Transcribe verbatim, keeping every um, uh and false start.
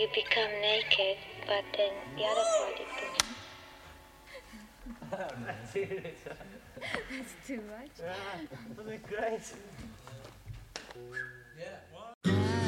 you become naked, but then the other party pushes. That's too much. Yeah, wasn't it great? Yeah.